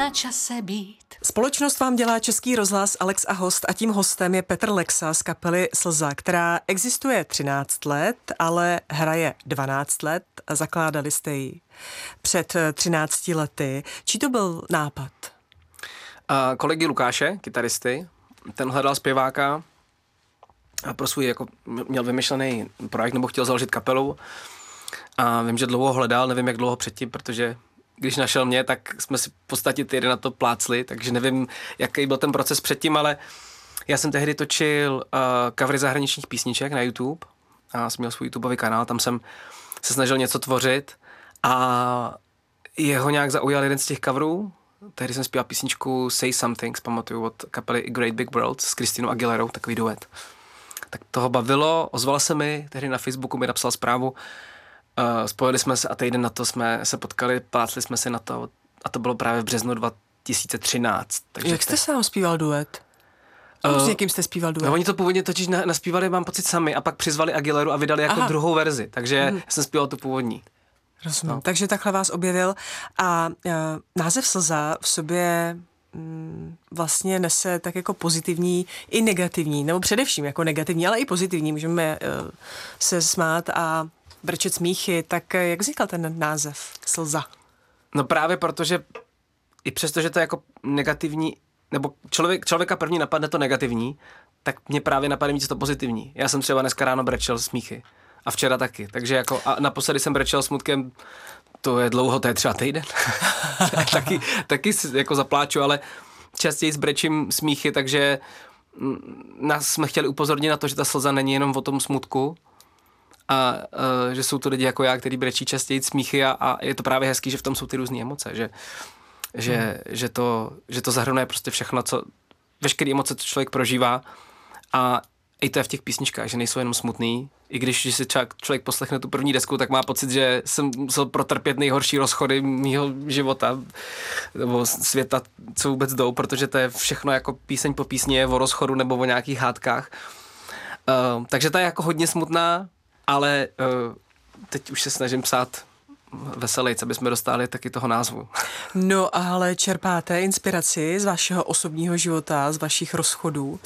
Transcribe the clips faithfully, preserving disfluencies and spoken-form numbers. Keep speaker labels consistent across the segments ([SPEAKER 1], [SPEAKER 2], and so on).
[SPEAKER 1] na čase být.
[SPEAKER 2] Společnost vám dělá Český rozhlas Alex a host a tím hostem je Petr Lexa z kapely Slza, která existuje třináct let, ale hraje dvanáct let. Zakládali jste ji před třinácti lety. Čí to byl nápad?
[SPEAKER 3] Uh, kolegy Lukáše, kytaristy, ten hledal zpěváka a pro svůj, jako měl vymyšlený projekt nebo chtěl založit kapelu a vím, že dlouho hledal, nevím jak dlouho předtím, protože když našel mě, tak jsme si v podstatě ty na to plácli, takže nevím, jaký byl ten proces předtím, ale já jsem tehdy točil uh, covery zahraničních písniček na YouTube a jsem měl svůj YouTubeový kanál, tam jsem se snažil něco tvořit a jeho nějak zaujal jeden z těch coverů. Tehdy jsem zpíval písničku Say Something, pamatuju, od kapely Great Big World s Christinou Aguilerou, takový duet. Tak toho bavilo, ozval se mi, tehdy na Facebooku mi napsal zprávu, uh, spojili jsme se a týden na to jsme se potkali, plácli jsme se na to a to bylo právě v březnu dva tisíce třináct. Takže
[SPEAKER 2] jak jste sám zpíval duet? Uh, s někým jste zpíval duet?
[SPEAKER 3] No, oni to původně totiž na, naspívali, mám pocit, sami a pak přizvali Aguileru a vydali jako Aha. druhou verzi, takže hmm. jsem zpíval tu původní.
[SPEAKER 2] Rozumím. No. Takže takhle vás objevil a uh, název Slza v sobě mm, vlastně nese tak jako pozitivní i negativní, nebo především jako negativní, ale i pozitivní. Můžeme uh, se smát a brčet smíchy. Tak jak vznikal ten název Slza?
[SPEAKER 3] No právě protože i přesto, že to je jako negativní, nebo člověk, člověka první napadne to negativní, tak mě právě napadne víc to pozitivní. Já jsem třeba dneska ráno brečel smíchy. A včera taky. Takže jako, a naposledy jsem brečel smutkem, to je dlouho, to je třeba týden. taky, taky jako zapláču, ale častěji zbrečím smíchy, takže nás jsme chtěli upozornit na to, že ta slza není jenom o tom smutku a uh, že jsou to lidi jako já, který brečí častěji smíchy a, a je to právě hezký, že v tom jsou ty různé emoce, že, že, hmm. že, to, že to zahrnuje prostě všechno, co, veškeré emoce, co člověk prožívá a i to je v těch písničkách, že nejsou jenom smutný. I když, když si člověk poslechne tu první desku, tak má pocit, že jsem musel protrpět nejhorší rozchody mýho života nebo světa, co vůbec jdou, protože to je všechno jako píseň po písni je o rozchodu nebo o nějakých hádkách. Uh, takže ta je jako hodně smutná, ale uh, teď už se snažím psát veselejc, aby jsme dostali taky toho názvu.
[SPEAKER 2] No ale čerpáte inspiraci z vašeho osobního života, z vašich rozchodů?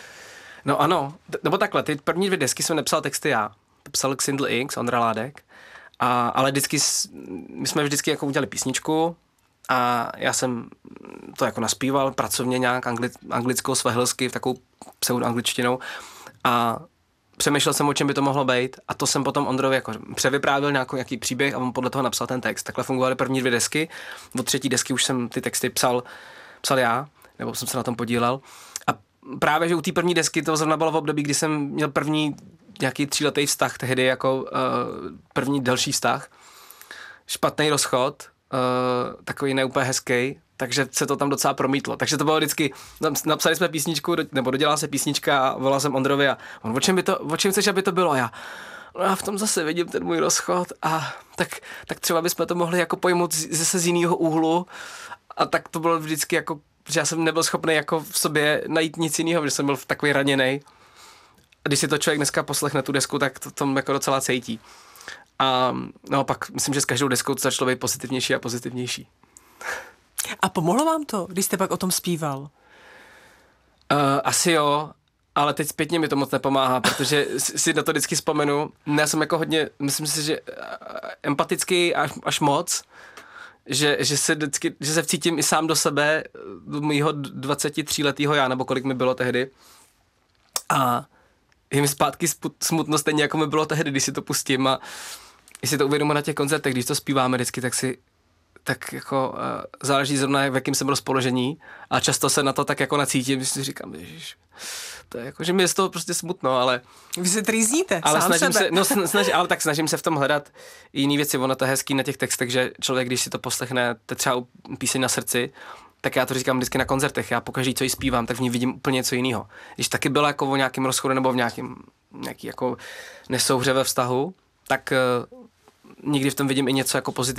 [SPEAKER 3] No ano, nebo takhle, ty první dvě desky jsem nepsal texty já. Psal Xindl X, Ondra Ládek, a, ale vždycky, my jsme vždycky jako udělali písničku a já jsem to jako naspíval pracovně nějak angli, anglickou, svahilsky, takovou pseudoangličtinou a přemýšlel jsem, o čem by to mohlo být a to jsem potom Ondrovi jako převyprávěl nějaký, nějaký příběh a on podle toho napsal ten text. Takhle fungovaly první dvě desky, od třetí desky už jsem ty texty psal, psal já, nebo jsem se na tom podílel. Právě, že u té první desky to zrovna bylo v období, kdy jsem měl první nějaký tříletý vztah, tehdy jako uh, první delší vztah. Špatný rozchod, uh, takový neúplně hezký, takže se to tam docela promítlo. Takže to bylo vždycky, napsali jsme písničku, nebo dodělala se písnička a volal jsem Ondrovi a on, o čem, by to, o čem chceš, aby to bylo? A já, no já v tom zase vidím ten můj rozchod a tak, tak třeba bychom to mohli jako pojmout zase z jiného úhlu a tak to bylo vždycky jako protože já jsem nebyl schopný jako v sobě najít nic jiného, protože jsem byl takový raněnej. A když si to člověk dneska poslechne tu desku, tak to tam jako docela cítí. A no pak myslím, že s každou deskou to začalo být pozitivnější a pozitivnější.
[SPEAKER 2] A pomohlo vám to, když jste pak o tom zpíval? Uh,
[SPEAKER 3] asi jo, ale teď zpětně mi to moc nepomáhá, protože si na to vždycky vzpomenu. Já jsem jako hodně, myslím si, že empatický až, až moc, Že, že, se vždycky, že se vcítím i sám do sebe, do mýho dvacetitříletého já, nebo kolik mi bylo tehdy. A je mi zpátky smutno stejně, jako mi bylo tehdy, když si to pustím a když si to uvědomuji na těch koncertech, když to zpíváme vždycky, tak si tak jako uh, záleží zrovna, v jakém jsem rozpoložení a často se na to tak jako nacítím, že si říkám, ježiš, to je jako, že mi je z toho prostě smutno, ale...
[SPEAKER 2] Vy se trýzníte
[SPEAKER 3] ale
[SPEAKER 2] sám
[SPEAKER 3] snažím
[SPEAKER 2] sebe.
[SPEAKER 3] Se, no, snaž, ale tak snažím se v tom hledat i jiný věci, ono to je hezký na těch textech, že člověk, když si to poslechne, to je třeba píseň na srdci, tak já to říkám vždycky na koncertech, já pokaždý, co jí zpívám, tak v ní vidím úplně něco jiného. Když taky bylo jako o nějakém rozchodu nebo v nějakém nějaký jako nesouhře ve vztahu, tak uh, někdy v tom vidím i něco jako pozitivní.